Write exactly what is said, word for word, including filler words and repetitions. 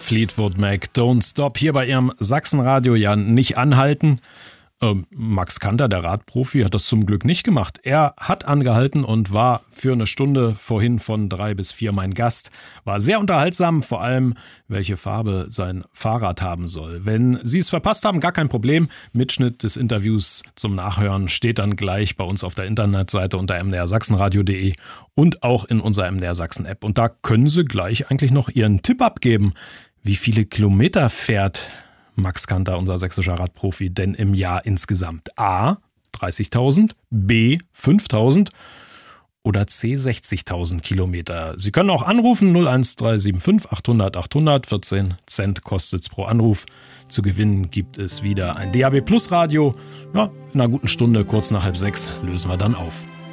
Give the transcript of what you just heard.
Fleetwood Mac, Don't Stop, hier bei Ihrem Sachsenradio. Ja, nicht anhalten. Ähm, Max Kanter, der Radprofi, hat das zum Glück nicht gemacht. Er hat angehalten und war für eine Stunde vorhin von drei bis vier mein Gast. War sehr unterhaltsam, vor allem, welche Farbe sein Fahrrad haben soll. Wenn Sie es verpasst haben, gar kein Problem. Mitschnitt des Interviews zum Nachhören steht dann gleich bei uns auf der Internetseite unter m d r sachsenradio punkt d e und auch in unserer M D R Sachsen App. Und da können Sie gleich eigentlich noch Ihren Tipp abgeben. Wie viele Kilometer fährt Max Kanter, unser sächsischer Radprofi, denn im Jahr insgesamt? A. dreißigtausend, B. fünftausend oder C. sechzigtausend Kilometer. Sie können auch anrufen null eins drei sieben fünf achthundert achthundert, vierzehn Cent kostet es pro Anruf. Zu gewinnen gibt es wieder ein D A B Plus Radio. Ja, in einer guten Stunde, kurz nach halb sechs, lösen wir dann auf.